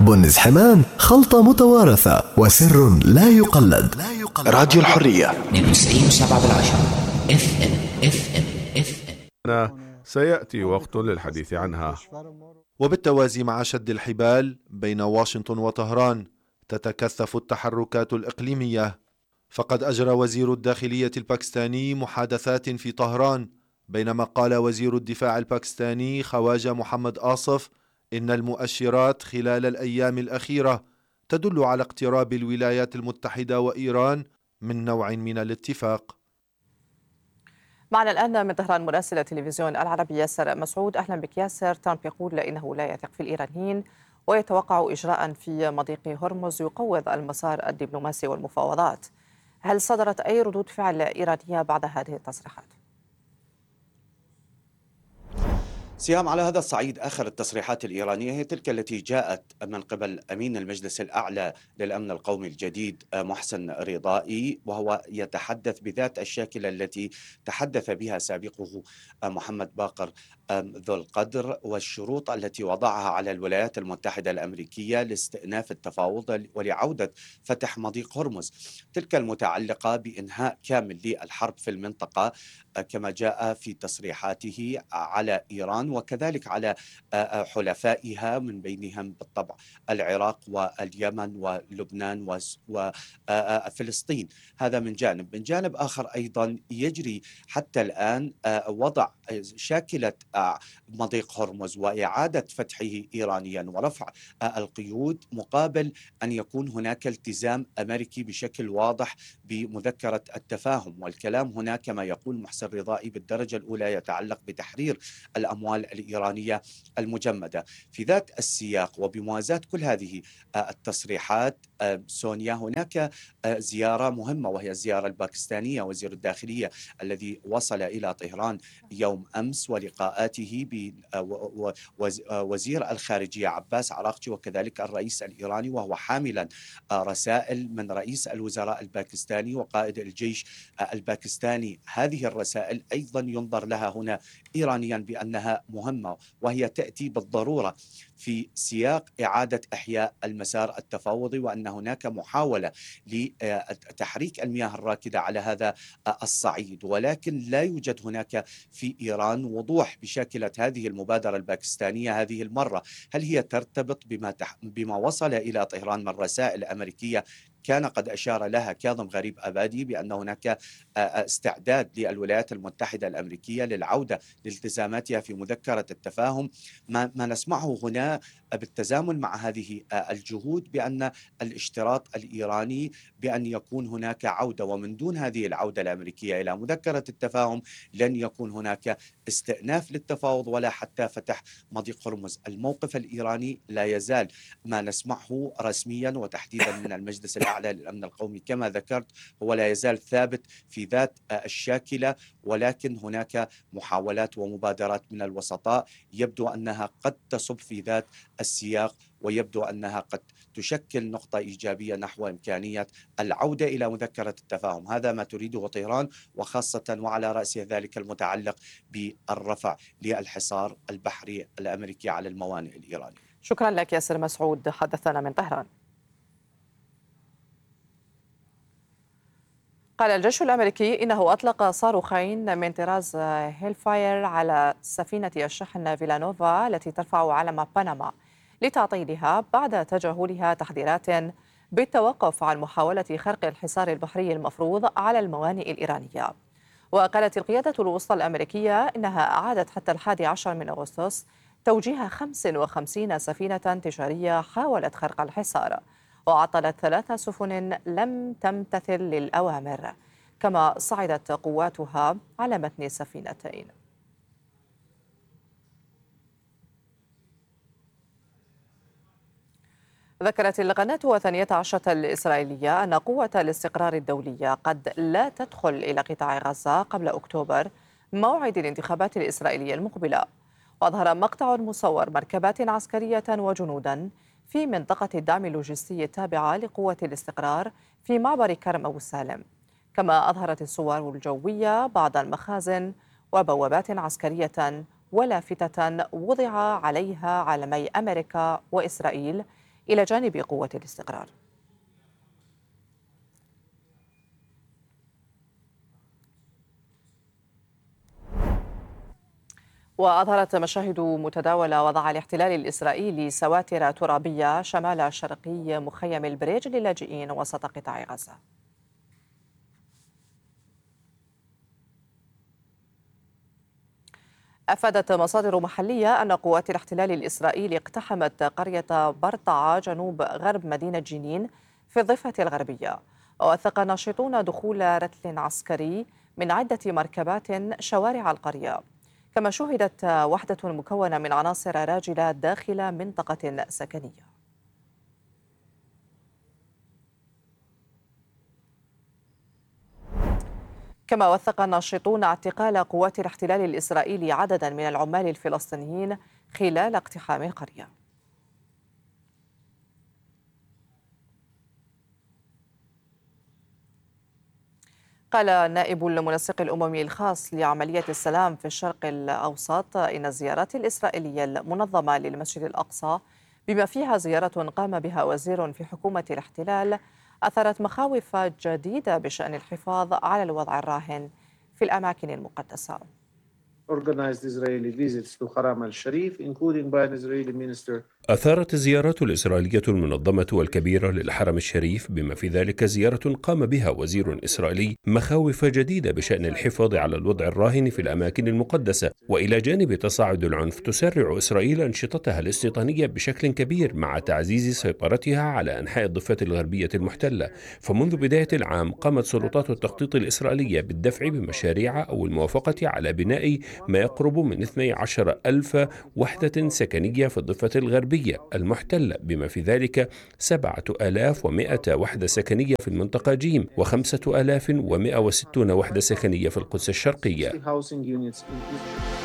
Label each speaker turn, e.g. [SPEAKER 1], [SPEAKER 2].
[SPEAKER 1] بنز حمام خلطة متوارثة وسر لا يقلد.
[SPEAKER 2] راديو الحرية
[SPEAKER 3] 92.7 FM.
[SPEAKER 4] سيأتي وقت للحديث عنها.
[SPEAKER 5] وبالتوازي مع شد الحبال بين واشنطن وطهران تتكثف التحركات الإقليمية، فقد أجرى وزير الداخلية الباكستاني محادثات في طهران، بينما قال وزير الدفاع الباكستاني خواجة محمد آصف إن المؤشرات خلال الأيام الأخيرة تدل على اقتراب الولايات المتحدة وإيران من نوع من الاتفاق.
[SPEAKER 6] معنا الآن من طهران مراسل التلفزيون العربي ياسر مسعود. أهلا بك ياسر. ترامب يقول إنه لا يثق في الإيرانيين ويتوقع إجراء في مضيق هرمز يقوض المسار الدبلوماسي والمفاوضات. هل صدرت أي ردود فعل إيرانية بعد هذه التصريحات؟
[SPEAKER 7] سهام، على هذا الصعيد آخر التصريحات الإيرانية هي تلك التي جاءت من قبل أمين المجلس الأعلى للأمن القومي الجديد محسن رضائي، وهو يتحدث بذات الشاكلة التي تحدث بها سابقه محمد باقر ذو القدر، والشروط التي وضعها على الولايات المتحدة الأمريكية لاستئناف التفاوض ولعودة فتح مضيق هرمز، تلك المتعلقة بإنهاء كامل للحرب في المنطقة كما جاء في تصريحاته على إيران وكذلك على حلفائها من بينهم بالطبع العراق واليمن ولبنان وفلسطين. هذا من جانب. من جانب آخر أيضا يجري حتى الآن وضع شاكلة مضيق هرمز وإعادة فتحه إيرانيا ورفع القيود مقابل أن يكون هناك التزام أمريكي بشكل واضح بمذكرة التفاهم. والكلام هنا كما يقول محسن رضائي بالدرجة الأولى يتعلق بتحرير الأموال الإيرانية المجمدة. في ذات السياق وبموازاة كل هذه التصريحات سونيا، هناك زيارة مهمة وهي الزيارة الباكستانية. وزير الداخلية الذي وصل إلى طهران يوم أمس ولقاءاته بوزير الخارجية عباس عراقجي وكذلك الرئيس الإيراني، وهو حاملا رسائل من رئيس الوزراء الباكستاني وقائد الجيش الباكستاني. هذه الرسائل أيضا ينظر لها هنا إيرانيا بأنها مهمة، وهي تأتي بالضرورة في سياق إعادة إحياء المسار التفاوضي، وأن هناك محاولة لتحريك المياه الراكدة على هذا الصعيد. ولكن لا يوجد هناك في إيران وضوح بشاكلة هذه المبادرة الباكستانية هذه المرة. هل هي ترتبط بما وصل إلى طهران من رسائل أمريكية كان قد أشار لها كاظم غريب أبادي بأن هناك استعداد للولايات المتحدة الأمريكية للعودة لالتزاماتها في مذكرة التفاهم؟ ما نسمعه هنا بالتزامن مع هذه الجهود بأن الاشتراط الإيراني بأن يكون هناك عودة، ومن دون هذه العودة الأمريكية إلى مذكرة التفاهم لن يكون هناك استئناف للتفاوض ولا حتى فتح مضيق هرمز. الموقف الإيراني لا يزال ما نسمعه رسميا وتحديدا من المجلس الأعلى للأمن القومي كما ذكرت هو لا يزال ثابت في ذات الشاكلة، ولكن هناك محاولات ومبادرات من الوسطاء يبدو أنها قد تصب في ذات السياق، ويبدو أنها قد تشكل نقطة إيجابية نحو إمكانية العودة إلى مذكرة التفاهم. هذا ما تريده طهران، وخاصة وعلى رأس ذلك المتعلق بالرفع للحصار البحري الأمريكي على الموانئ الإيرانية.
[SPEAKER 6] شكرا لك ياسر مسعود، حدثنا من طهران. قال الجيش الأمريكي إنه أطلق صاروخين من طراز هيلفاير على سفينة الشحن فيلانوفا التي ترفع علم بنما لتعطيلها بعد تجاهلها تحذيرات بالتوقف عن محاولة خرق الحصار البحري المفروض على الموانئ الإيرانية. وقالت القيادة الوسطى الأمريكية إنها أعادت حتى 11 من أغسطس توجيه 55 سفينة تجارية حاولت خرق الحصار، وعطلت 3 سفن لم تمتثل للأوامر، كما صعدت قواتها على متن سفينتين. ذكرت القناة 12 الإسرائيلية أن قوة الاستقرار الدولية قد لا تدخل إلى قطاع غزة قبل أكتوبر، موعد الانتخابات الإسرائيلية المقبلة. وأظهر مقطع مصور مركبات عسكرية وجنودا في منطقة الدعم اللوجستي التابعة لقوة الاستقرار في معبر كرم أبو سالم. كما أظهرت الصور الجوية بعض المخازن وبوابات عسكرية ولافتة وضع عليها علمي أمريكا وإسرائيل إلى جانب قوة الاستقرار. وأظهرت مشاهد متداولة وضع الاحتلال الإسرائيلي سواتر ترابية شمال شرقي مخيم البريج للاجئين وسط قطاع غزة. أفادت مصادر محلية أن قوات الاحتلال الإسرائيلي اقتحمت قرية برطعة جنوب غرب مدينة جنين في الضفة الغربية. ووثق ناشطون دخول رتل عسكري من عدة مركبات شوارع القرية، كما شوهدت وحدة مكونة من عناصر راجلة داخل منطقة سكنية. كما وثق الناشطون اعتقال قوات الاحتلال الإسرائيلي عددا من العمال الفلسطينيين خلال اقتحام القرية. قال نائب المنسق الأممي الخاص لعملية السلام في الشرق الأوسط إن الزيارات الإسرائيلية المنظمة للمسجد الأقصى، بما فيها زيارة قام بها وزير في حكومة الاحتلال، أثرت مخاوف جديدة بشأن الحفاظ على الوضع الراهن في الأماكن المقدسة.
[SPEAKER 2] أثارت الزيارات الإسرائيلية المنظمة والكبيرة للحرم الشريف، بما في ذلك زيارة قام بها وزير إسرائيلي، مخاوف جديدة بشأن الحفاظ على الوضع الراهن في الأماكن المقدسة. وإلى جانب تصاعد العنف، تسرع إسرائيل أنشطتها الاستيطانية بشكل كبير مع تعزيز سيطرتها على أنحاء الضفة الغربية المحتلة. فمنذ بداية العام قامت سلطات التخطيط الإسرائيلية بالدفع بمشاريع أو الموافقة على بناء ما يقرب من 12,000 وحدة سكنية في الضفة الغربية المحتلة، بما في ذلك 7,100 وحدة سكنية في المنطقة جيم و5,160 وحدة سكنية في القدس الشرقية.